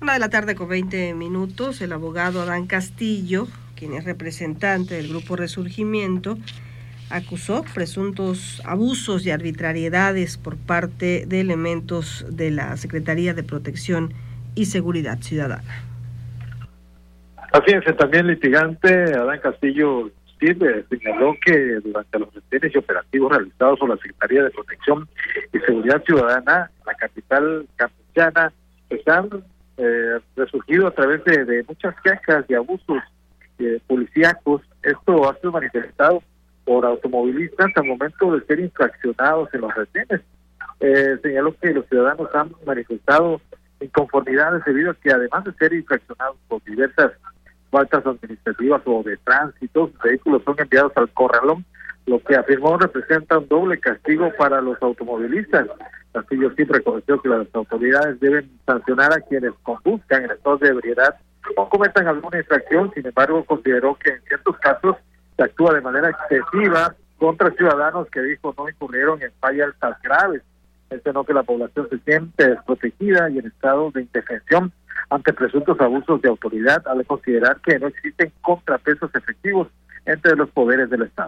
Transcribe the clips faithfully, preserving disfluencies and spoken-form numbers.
Una de la tarde con veinte minutos, el abogado Adán Castillo, quien es representante del Grupo Resurgimiento, acusó presuntos abusos y arbitrariedades por parte de elementos de la Secretaría de Protección y Seguridad Ciudadana. Así es, también litigante Adán Castillo Steve señaló que durante los retenes y operativos realizados por la Secretaría de Protección y Seguridad Ciudadana, la capital campechana, pues han eh, resurgido a través de, de muchas quejas de abusos eh, policíacos. Esto ha sido manifestado por automovilistas al momento de ser infraccionados en los retenes. Eh, señaló que los ciudadanos han manifestado inconformidades debido a que, además de ser infraccionados por diversas faltas administrativas o de tránsito, los vehículos son enviados al corralón, lo que afirmó representa un doble castigo para los automovilistas. Castillo sí reconoció que las autoridades deben sancionar a quienes conduzcan en estado de ebriedad o cometan alguna infracción. Sin embargo, consideró que en ciertos casos se actúa de manera excesiva contra ciudadanos que dijo no incurrieron en fallas graves. Mencionó que la población se siente desprotegida y en estado de indefensión ante presuntos abusos de autoridad, al considerar que no existen contrapesos efectivos entre los poderes del Estado.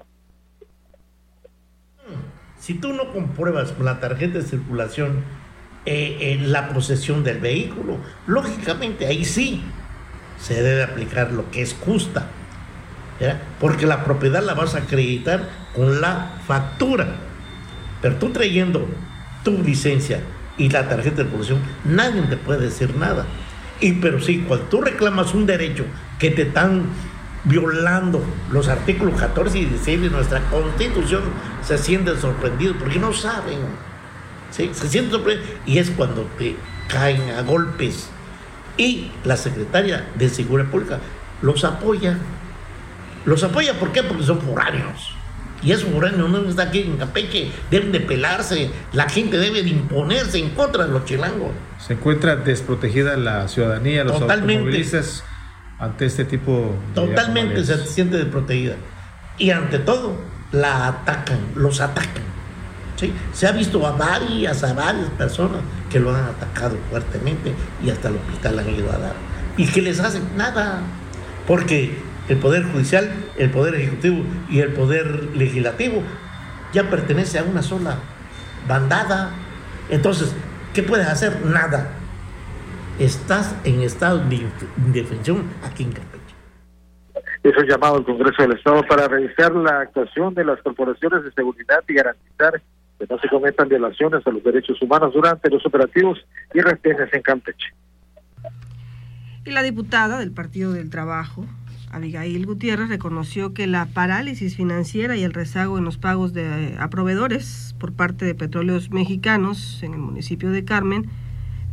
Si tú no compruebas con la tarjeta de circulación eh, eh, la posesión del vehículo, lógicamente ahí sí se debe aplicar lo que es justa, ¿ya? Porque la propiedad la vas a acreditar con la factura, pero tú trayendo tu licencia y la tarjeta de posesión, nadie te puede decir nada. Y pero sí, cuando tú reclamas un derecho que te están violando los artículos catorce y dieciséis de nuestra Constitución, se sienten sorprendidos porque no saben, ¿sí? Se sienten sorprendidos y es cuando te caen a golpes. Y la Secretaria de Seguridad Pública los apoya. ¿Los apoya por qué? Porque son foráneos. Y esos foráneos no están aquí en Campeche, deben de pelarse, la gente debe de imponerse en contra de los chilangos. Se encuentra desprotegida la ciudadanía, los Totalmente. automovilistas ante este tipo de Totalmente se anomalias. siente desprotegida. Y ante todo, la atacan, los atacan. ¿Sí? Se ha visto a varias, a varias personas que lo han atacado fuertemente y hasta el hospital han ido a dar. ¿Y qué les hacen? Nada. Porque el Poder Judicial, el Poder Ejecutivo y el Poder Legislativo ya pertenece a una sola bandada. Entonces, ¿qué puedes hacer? Nada. Estás en estado de indefensión aquí en Campeche. Hizo un llamado al Congreso del Estado para revisar la actuación de las corporaciones de seguridad y garantizar que no se cometan violaciones a los derechos humanos durante los operativos y retenes en Campeche. Y la diputada del Partido del Trabajo, Abigail Gutiérrez, reconoció que la parálisis financiera y el rezago en los pagos de, a proveedores por parte de Petróleos Mexicanos en el municipio de Carmen